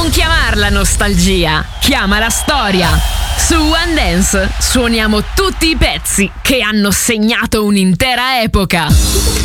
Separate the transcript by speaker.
Speaker 1: Non chiamarla nostalgia, chiamala storia. Su One Dance suoniamo tutti i pezzi che hanno segnato un'intera epoca.